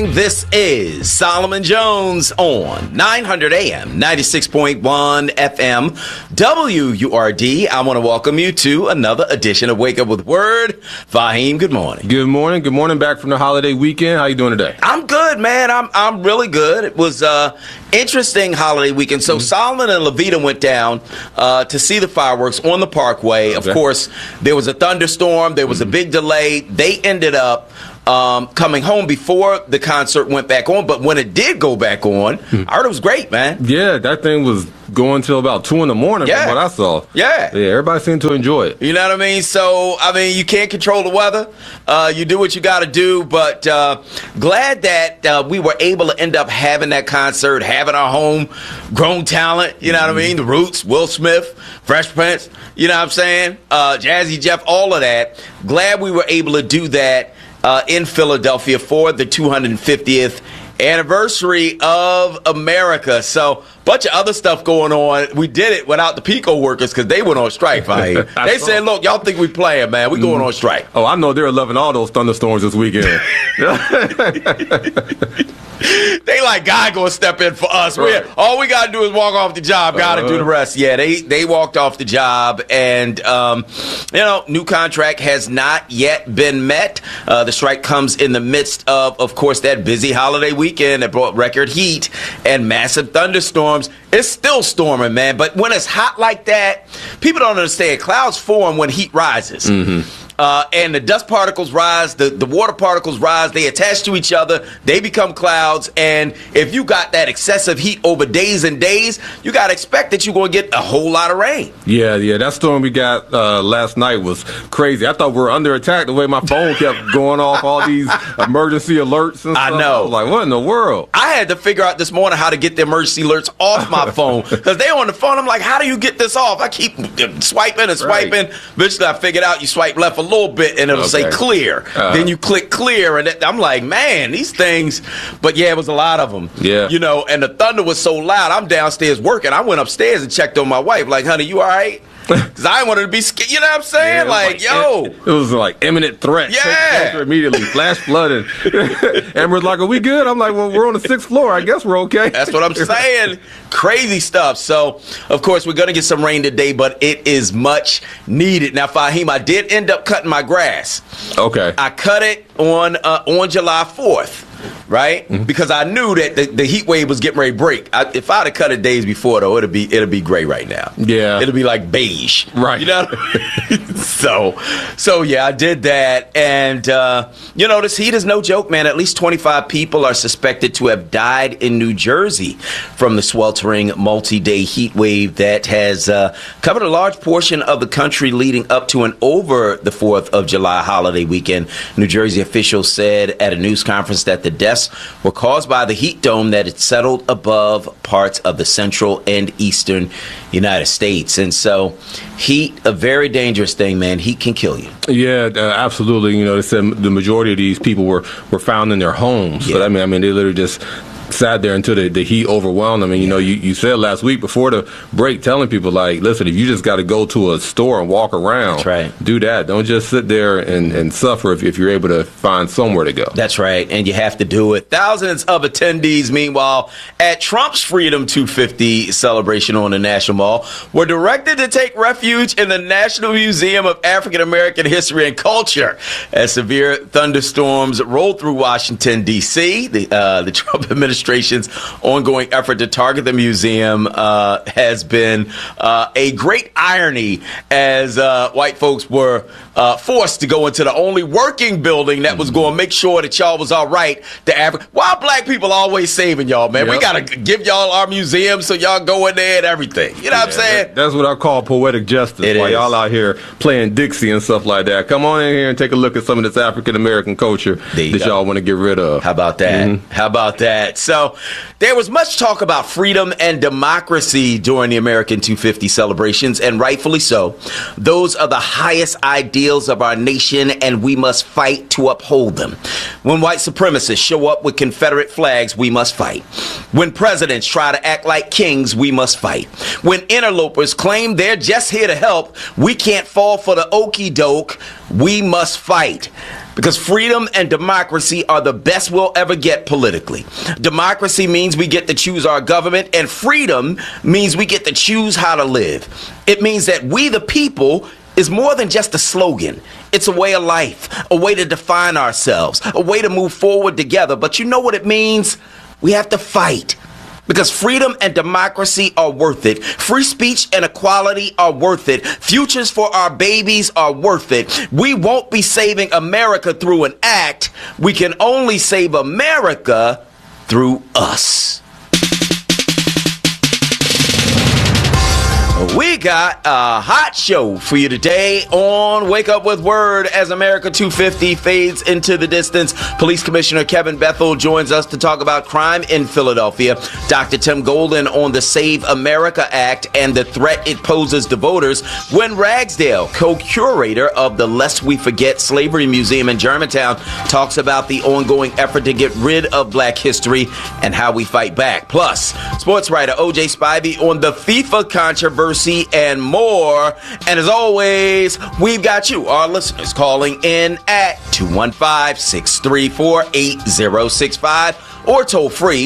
morning. This is Solomon Jones on 900 AM, 96.1 FM, WURD. I want to welcome you to another edition of Wake Up with Word. Fahim, good morning. Good morning. Good morning. Back from the holiday weekend. How you doing today? I'm good, man. I'm really good. It was interesting holiday weekend. So Solomon and Levita went down to see the fireworks on the Parkway. Okay. Of course, there was a thunderstorm. There was a big delay. They ended up coming home before the concert went back on. But when it did go back on, I heard it was great, man. Yeah, that thing was going till about 2 in the morning from what I saw. Yeah, everybody seemed to enjoy it. You know what I mean? So, you can't control the weather. You do what you got to do. But glad that we were able to end up having that concert, having our homegrown talent. You know what I mean? The Roots, Will Smith, Fresh Prince. You know what I'm saying? Jazzy Jeff, all of that. Glad we were able to do that in Philadelphia for the 250th anniversary of America. So, bunch of other stuff going on. We did it without the PICO workers because they went on strike. They said, look, y'all think we playing, man. We going on strike. Oh, I know they're loving all those thunderstorms this weekend. They like, God gonna step in for us. Right. All we gotta do is walk off the job. Gotta do the rest. Yeah, they walked off the job, and new contract has not yet been met. The strike comes in the midst of course, that busy holiday weekend that brought record heat and massive thunderstorms. It's still storming, man. But when it's hot like that, people don't understand. Clouds form when heat rises. And the dust particles rise, the water particles rise, they attach to each other, they become clouds, and if you got that excessive heat over days and days, you got to expect that you're going to get a whole lot of rain. Yeah, that storm we got last night was crazy. I thought we were under attack the way my phone kept going off all these emergency alerts and stuff. I know. I was like, what in the world? I had to figure out this morning how to get the emergency alerts off my phone, because they on the phone. I'm like, how do you get this off? I keep swiping and swiping. Right. Eventually I figured out you swipe left a little bit and it'll say clear. Then you click clear, and I'm like, man, these things. But yeah, it was a lot of them. Yeah. And the thunder was so loud. I'm downstairs working. I went upstairs and checked on my wife, like, honey, you all right? Because I wanted to be scared. You know what I'm saying? It was like imminent threat. Yeah. Immediately. Flash flooded. Amber's like, are we good? I'm like, well, we're on the 6th floor. I guess we're okay. That's what I'm saying. Crazy stuff. So, of course, we're going to get some rain today, but it is much needed. Now, Fahim, I did end up cutting my grass. Okay. I cut it on July 4th. Right? Because I knew that the heat wave was getting ready to break. If I'd have cut it days before, though, it'd be gray right now. Yeah. It'll be like beige. Right. You know? So yeah, I did that. And, this heat is no joke, man. At least 25 people are suspected to have died in New Jersey from the sweltering multi-day heat wave that has covered a large portion of the country leading up to and over the 4th of July holiday weekend. New Jersey officials said at a news conference that the deaths were caused by the heat dome that had settled above parts of the central and eastern United States. And so heat, a very dangerous thing, man. Heat can kill you. Yeah, absolutely. They said the majority of these people were found in their homes. Yeah. So, they literally just sat there until the heat overwhelmed them. And, you said last week before the break telling people, like, listen, if you just got to go to a store and walk around, that's right. Do that. Don't just sit there and suffer if you're able to find somewhere to go. That's right. And you have to do it. Thousands of attendees, meanwhile, at Trump's Freedom 250 celebration on the National Mall were directed to take refuge in the National Museum of African American History and Culture as severe thunderstorms rolled through Washington, D.C. The Trump administration's ongoing effort to target the museum has been a great irony as white folks were forced to go into the only working building that was going to make sure that y'all was all right. Why black people always saving y'all, man? Yep. We got to give y'all our museum so y'all go in there and everything. You know what I'm saying? That's what I call poetic justice. While y'all out here playing Dixie and stuff like that. Come on in here and take a look at some of this African American culture that y'all want to get rid of. How about that? How about that? So there was much talk about freedom and democracy during the American 250 celebrations, and rightfully so. Those are the highest ideals of our nation, and we must fight to uphold them. When white supremacists show up with Confederate flags, we must fight. When presidents try to act like kings, we must fight. When interlopers claim they're just here to help, we can't fall for the okey doke. We must fight. Because freedom and democracy are the best we'll ever get politically. Democracy means we get to choose our government, and freedom means we get to choose how to live. It means that we the people is more than just a slogan. It's a way of life, a way to define ourselves, a way to move forward together. But you know what it means? We have to fight. Because freedom and democracy are worth it. Free speech and equality are worth it. Futures for our babies are worth it. We won't be saving America through an act. We can only save America through us. We got a hot show for you today on Wake Up with Word as America 250 fades into the distance. Police Commissioner Kevin Bethel joins us to talk about crime in Philadelphia. Dr. Tim Golden on the Save America Act and the threat it poses to voters. Gwen Ragsdale, co-curator of the Lest We Forget Slavery Museum in Germantown, talks about the ongoing effort to get rid of black history and how we fight back. Plus, sports writer O.J. Spivey on the FIFA controversy and more. And as always, we've got you, our listeners, calling in at 215-634-8065 or toll free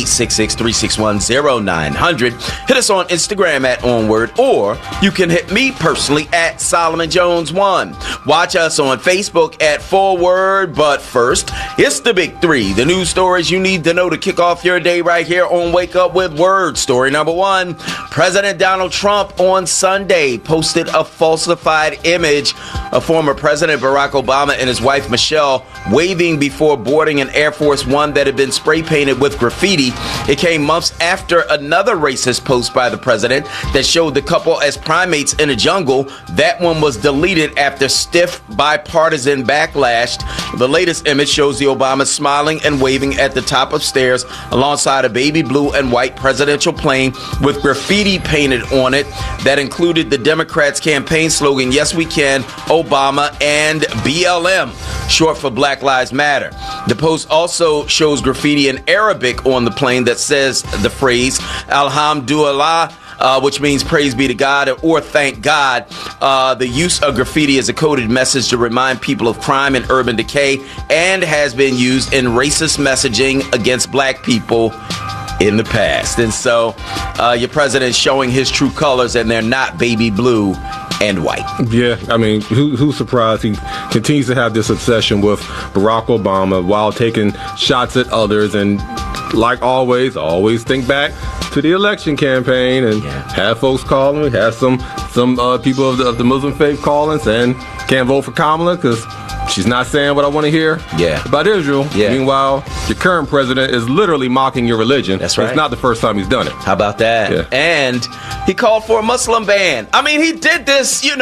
1-866-361-0900. Hit us on Instagram at Onward, or you can hit me personally at Solomon Jones 1. Watch us on Facebook at Forward. But first, it's the big three, the news stories you need to know to kick off your day right here on Wake Up with Word. Story number one, President Donald Trump on Sunday posted a falsified image of former President Barack Obama and his wife Michelle waving before boarding an Air Force One that had been spray painted with graffiti. It came months after another racist post by the president that showed the couple as primates in a jungle. That one was deleted after stiff bipartisan backlash. The latest image shows the Obamas smiling and waving at the top of stairs alongside a baby blue and white presidential plane with graffiti painted on it that included the Democrats' campaign slogan, "Yes, we can, Obama," and BLM, short for Black Lives Matter. The post also shows graffiti in Arabic on the plane that says the phrase Alhamdulillah, which means praise be to God or thank God. The use of graffiti is a coded message to remind people of crime and urban decay, and has been used in racist messaging against black people in the past. And so your president's showing his true colors, and they're not baby blue and white. Yeah, I mean, who's surprised? He continues to have this obsession with Barack Obama while taking shots at others, and like always think back to the election campaign and have folks calling me, have some people of the Muslim faith calling saying can't vote for Kamala because she's not saying what I want to hear about Israel. Meanwhile, your current president is literally mocking your religion. That's right. It's not the first time he's done it. How about that? Yeah. And he called for a Muslim ban. I mean, he did this, in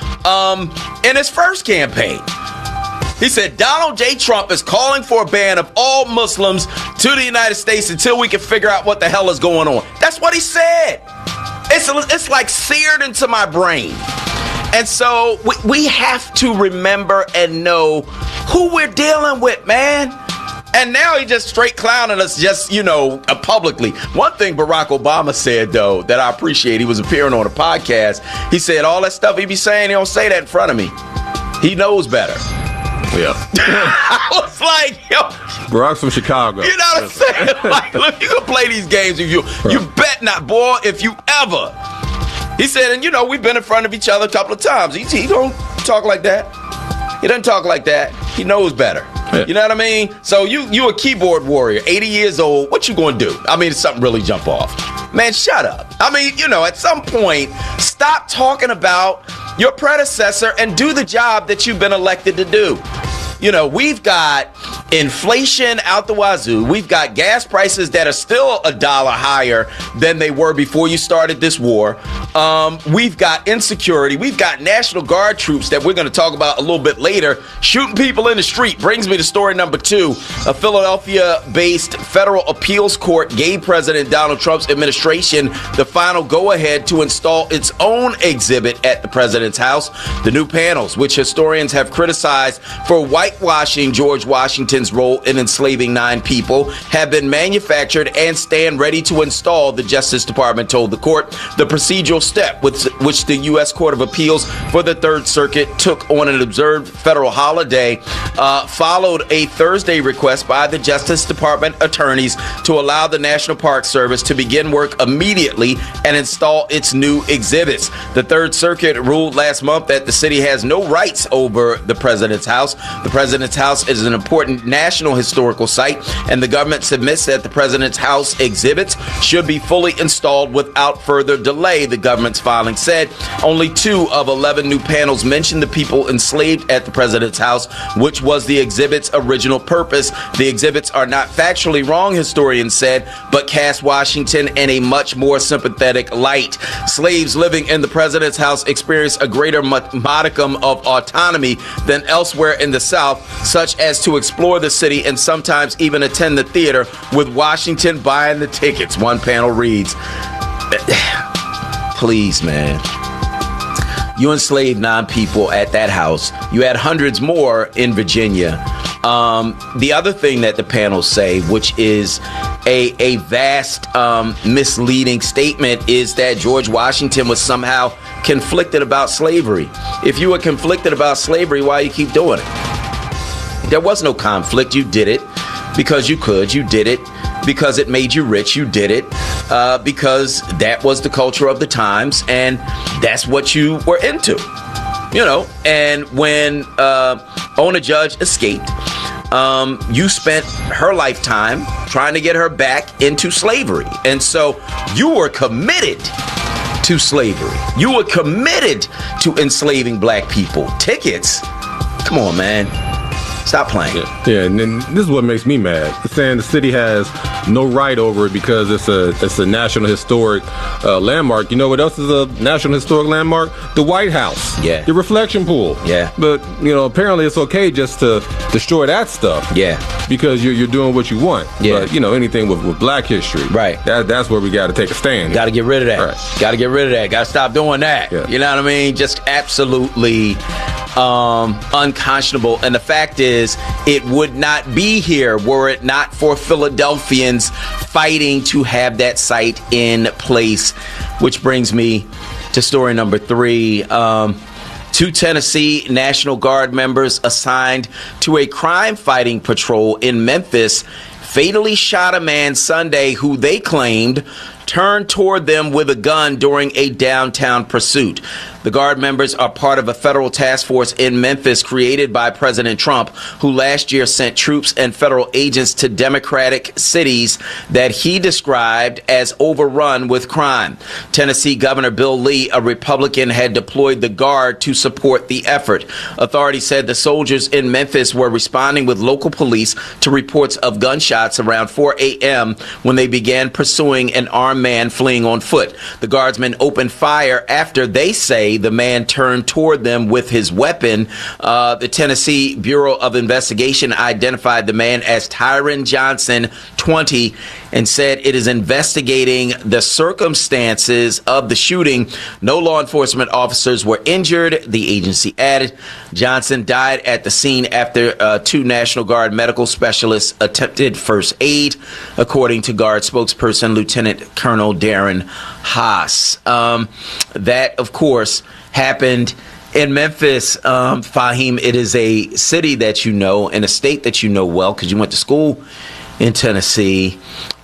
his first campaign. He said Donald J. Trump is calling for a ban of all Muslims to the United States until we can figure out what the hell is going on. That's what he said. It's like seared into my brain. And so we have to remember and know who we're dealing with, man. And now he just straight clowning us publicly. One thing Barack Obama said, though, that I appreciate, he was appearing on a podcast. He said all that stuff he be saying, he don't say that in front of me. He knows better. Yeah. I was like, yo. Barack's from Chicago. You know what I'm saying? Like, look, you can play these games if you bet not, boy, if you ever. He said, and we've been in front of each other a couple of times. He don't talk like that. He doesn't talk like that. He knows better. Yeah. You know what I mean? So you a keyboard warrior, 80 years old. What you gonna do? I mean, something really jump off. Man, shut up. I mean, at some point, stop talking about your predecessor and do the job that you've been elected to do. We've got inflation out the wazoo. We've got gas prices that are still $1 higher than they were before you started this war. We've got insecurity. We've got National Guard troops that we're going to talk about a little bit later shooting people in the street. Brings me to story number two. A Philadelphia-based federal appeals court gave President Donald Trump's administration the final go-ahead to install its own exhibit at the president's house. The new panels, which historians have criticized for whitewashing George Washington's role in enslaving 9 people, have been manufactured and stand ready to install, the Justice Department told the court. The procedural step which the U.S. Court of Appeals for the Third Circuit took on an observed federal holiday followed a Thursday request by the Justice Department attorneys to allow the National Park Service to begin work immediately and install its new exhibits. The Third Circuit ruled last month that the city has no rights over the President's House. The President's House is an important national historical site, and the government submits that the President's House exhibits should be fully installed without further delay, the government's filing said. Only 2 of 11 new panels mention the people enslaved at the President's House, which was the exhibit's original purpose. The exhibits are not factually wrong, historians said, but cast Washington in a much more sympathetic light. Slaves living in the President's House experienced a greater modicum of autonomy than elsewhere in the South, such as to explore the city and sometimes even attend the theater, with Washington buying the tickets. One panel reads, please, man. You enslaved 9 people at that house. You had hundreds more in Virginia. The other thing that the panels say, which is a vast misleading statement, is that George Washington was somehow conflicted about slavery. If you were conflicted about slavery, why you keep doing it? There was no conflict. You did it because you could. You did it because it made you rich. You did it because that was the culture of the times, and that's what you were into. You know, and when Ona Judge escaped, you spent her lifetime trying to get her back into slavery. And so you were committed to slavery. You were committed to enslaving black people. Tickets? Come on, man. Stop playing. Yeah, and then this is what makes me mad. It's saying the city has no right over it because it's a national historic landmark. You know what else is a national historic landmark? The White House. Yeah. The reflection pool. Yeah. But, you know, apparently it's okay just to destroy that stuff. Yeah. Because you're doing what you want. Yeah. But, you know, anything with black history. Right. That's where we got to take a stand. Got to get rid of that. Right. Got to get rid of that. Got to stop doing that. Yeah. You know what I mean? Just absolutely unconscionable. And the fact is, it would not be here were it not for Philadelphians fighting to have that site in place. Which brings me to story number 3. 2 Tennessee National Guard members assigned to a crime-fighting patrol in Memphis fatally shot a man Sunday who they claimed turned toward them with a gun during a downtown pursuit. The Guard members are part of a federal task force in Memphis created by President Trump, who last year sent troops and federal agents to Democratic cities that he described as overrun with crime. Tennessee Governor Bill Lee, a Republican, had deployed the Guard to support the effort. Authorities said the soldiers in Memphis were responding with local police to reports of gunshots around 4 a.m. when they began pursuing an armed man fleeing on foot. The Guardsmen opened fire after, they say, the man turned toward them with his weapon. The Tennessee Bureau of Investigation identified the man as Tyron Johnson, 20, and said it is investigating the circumstances of the shooting. No law enforcement officers were injured, the agency added. Johnson died at the scene after 2 National Guard medical specialists attempted first aid, according to Guard spokesperson Lieutenant Colonel Darren Haas. That, of course, happened in Memphis. Fahim, it is a city that you know and a state that you know well because you went to school in Tennessee.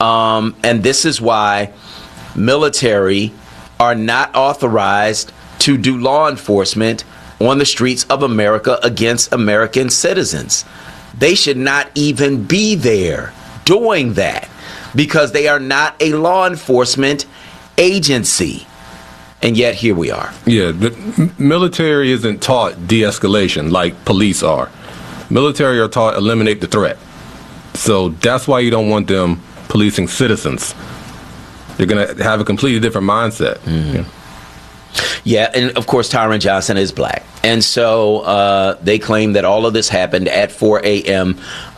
And this is why military are not authorized to do law enforcement on the streets of America against American citizens. They should not even be there doing that because they are not a law enforcement agency. And yet here we are. Yeah, the military isn't taught de-escalation like police are. Military are taught eliminate the threat. So that's why you don't want them policing citizens. They're going to have a completely different mindset. Mm-hmm. Yeah, and of course, Tyron Johnson is black. And so they claim that all of this happened at 4 a.m.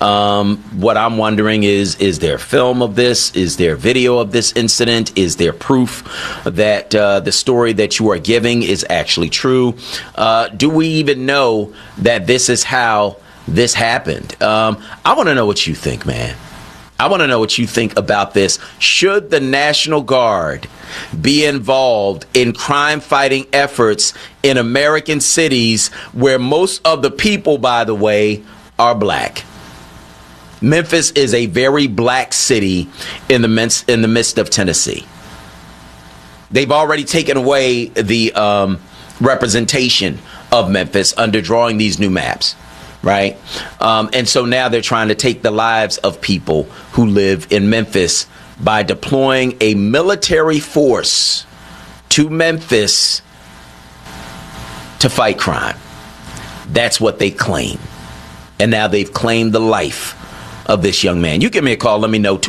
What I'm wondering is there film of this? Is there video of this incident? Is there proof that the story that you are giving is actually true? Do we even know that this is how this happened? I want to know what you think, man. I want to know what you think about this. Should the National Guard be involved in crime-fighting efforts in American cities where most of the people, by the way, are black? Memphis is a very black city in the midst of Tennessee. They've already taken away the representation of Memphis under drawing these new maps. Right. And so now they're trying to take the lives of people who live in Memphis by deploying a military force to Memphis to fight crime. That's what they claim. And now they've claimed the life of this young man. You give me a call. Let me know.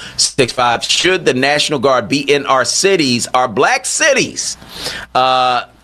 215-634-8065. Should the National Guard be in our cities, our black cities?